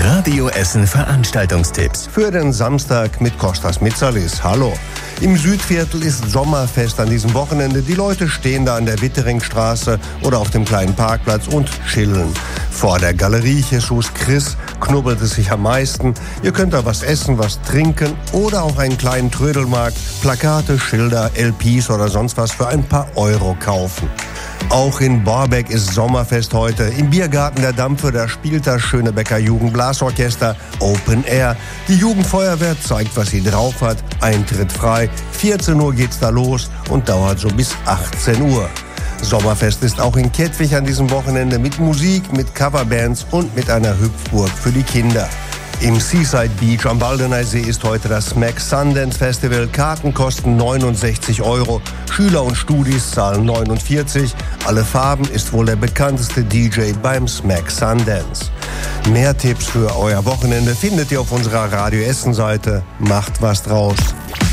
Radio Essen Veranstaltungstipps. Für den Samstag mit Kostas Mitsalis. Hallo. Im Südviertel ist Sommerfest an diesem Wochenende. Die Leute stehen da an der Witteringstraße oder auf dem kleinen Parkplatz und chillen. Vor der Galerie Jesus Chris knubbelt es sich am meisten. Ihr könnt da was essen, was trinken oder auch einen kleinen Trödelmarkt, Plakate, Schilder, LPs oder sonst was für ein paar Euro kaufen. Auch in Borbeck ist Sommerfest heute. Im Biergarten der Dampfe, da spielt das Schönebecker Jugendblasorchester Open Air. Die Jugendfeuerwehr zeigt, was sie drauf hat. Eintritt frei. 14 Uhr geht's da los und dauert so bis 18 Uhr. Sommerfest ist auch in Kettwig an diesem Wochenende mit Musik, mit Coverbands und mit einer Hüpfburg für die Kinder. Im Seaside Beach am Baldeneysee ist heute das Smack Sundance Festival. Karten kosten 69 Euro. Schüler und Studis zahlen 49. Alle Farben ist wohl der bekannteste DJ beim Smack Sundance. Mehr Tipps für euer Wochenende findet ihr auf unserer Radio Essen Seite. Macht was draus.